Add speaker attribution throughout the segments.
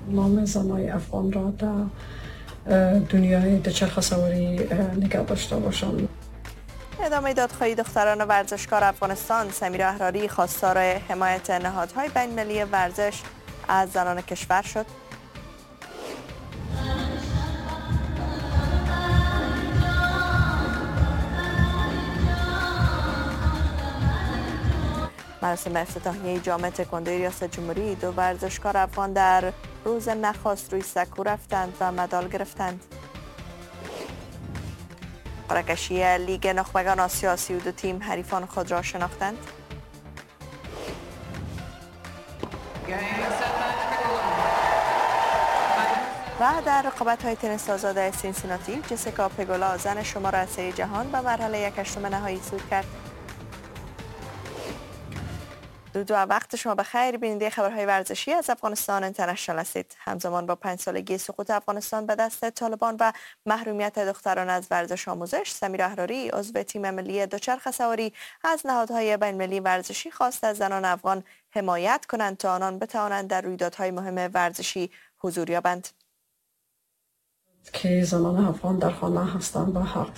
Speaker 1: نام زنای افغان را در دنیای دوچرخه سواری نگه داشته باشند.
Speaker 2: ادامه دادخواهی دختران ورزشکار افغانستان. سمیرا احراری خواستار حمایت نهادهای بین المللی ورزش از زنان کشور شد. مراسم افتتاحیه جام تکواندو ریاست جمهوری، دو ورزشکار افغان در روز نخست روی سکو رفتند و مدال گرفتند. قرعه‌کشی لیگ نخبگان آسیا، 32 تیم حریفان خود را شناختند. و در رقابت‌های تنیس آزاد سینسیناتی، جسیکا پگولا زن شماره 3 جهان به مرحله 1/8 نهایی صعود کرد. درود و وقت شما بخیر. بیننده خبرهای ورزشی از افغانستان اینترنشنال هستید. همزمان با 5 سالگی سقوط افغانستان به دست طالبان و محرومیت دختران از ورزش آموزش، سمیرا احراری عضو تیم ملی دوچرخه سواری از نهادهای بین المللی ورزشی خواست از زنان افغان حمایت کنند تا آنان بتوانند در رویدادهای مهم ورزشی حضور یابند.
Speaker 1: که زنان افغان در خانه هستند و حق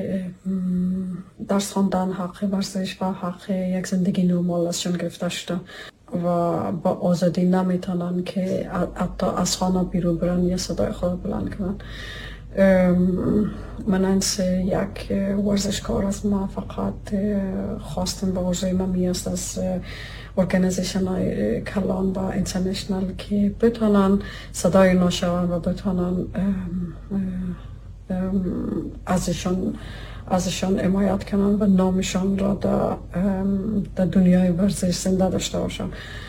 Speaker 1: درس خواندن، حق ورزش و حق یک زندگی نرمال ازشان گرفته شده و با آزادی نمیتونن که حتی از خانه بیرون برن یا صدای خود بلند کنن. من انس یک ورزشکار از ما فقط خواستم به عرضه من میست از ارگانیزیشن های کلان و اینترنشنال که بتونن صدای ناشوان و بتونن ازشان حمایت کنن و نامشان را در دنیای ورزش زنده داشته باشن.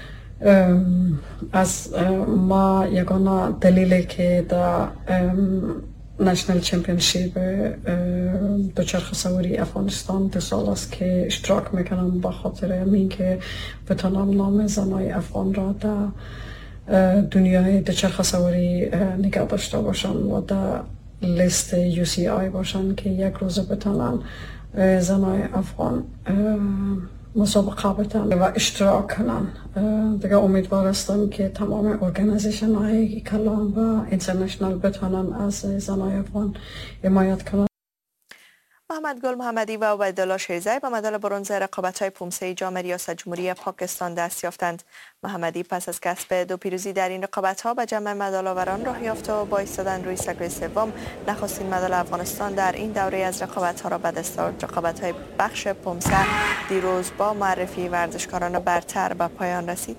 Speaker 1: از ما یگانه دلیلی که در نشنل چمپیونشیپ دوچرخه سواری افغانستان 2 سال است که اشتراک میکنم، به خاطر این که بتونم نام زنای افغان را در دنیای دوچرخه سواری نگه داشته باشم و در لیست UCI باشن که یک روز بتونن زنای افغان مسابقه بتن و اشتراک کنن. دیگه امیدوار هستم که تمام ارگانیزیشن های کلان و اینترنشنال بتونن از زنای افغان حمایت کنن.
Speaker 2: محمد گل محمدی و عبیدالله شیرزی به مدال برنز رقابت‌های پومسه جام ریاست جمهوری پاکستان دست یافتند. محمدی پس از کسب 2 پیروزی در این رقابت‌ها به جمع مدال‌آوران راه یافت و با ایستادن روی سکوی سوم نخستین مدال افغانستان در این دوره از رقابت‌ها را به دست آورد. رقابت‌های بخش پومسه دیروز با معرفی ورزشکاران برتر به پایان رسید.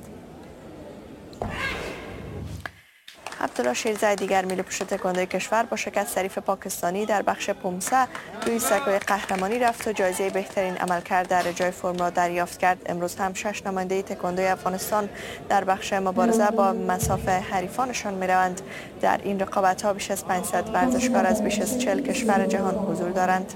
Speaker 2: عبدالله شیرزی دیگر میل پوش تکواندو کشور با شکست حریف پاکستانی در بخش پومسه روی سکوی قهرمانی رفت و جایزه بهترین عملکرد در اجرای فرم را دریافت کرد. امروز هم 6 نماینده تکواندوی افغانستان در بخش مبارزه با مصاف حریفانشان میروند. در این رقابت‌ها بیش از 500 ورزشکار از بیش از 40 کشور جهان حضور دارند.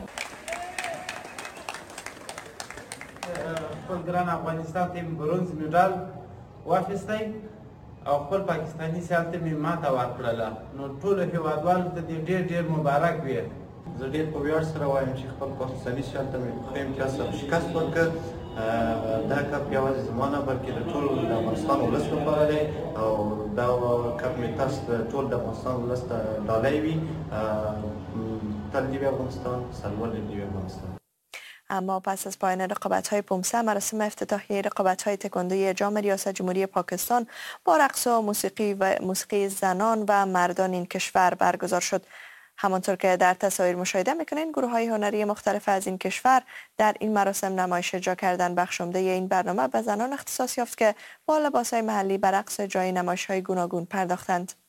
Speaker 3: خپل ګران افغانستان ته برونز مډال واخیستی او خپل پاکستاني سیال ته مې ماته ورکړله، نو ټولو هېوادوالو ته دې ډېر ډېر مبارک وي.
Speaker 4: زه ډېر په ویاړ سره وایم چې خپل پاکستاني سیال ته مې په ښه امتیاز سره شکست ورکړ. دا کپ یوازې زما نه بلکې د ټول د افغانستان ولس لپاره دی او دا کپ مې تاسو د ټول د افغانستان ولس ته ډالۍ وي. تل دې وي افغانستان، سرلوړی دې وي افغانستان.
Speaker 2: اما پس از پایان رقابت‌های پومسه، مراسم افتتاحیه رقابت‌های تکواندوی جام ریاست جمهوری پاکستان با رقص و موسیقی زنان و مردان این کشور برگزار شد. همانطور که در تصاویر مشاهده می‌کنین، گروه‌های هنری مختلف از این کشور در این مراسم نمایش اجرا کردند. بخش عمده این برنامه به زنان اختصاص یافت که با لباس‌های محلی به رقص جای نمایش‌های گوناگون پرداختند.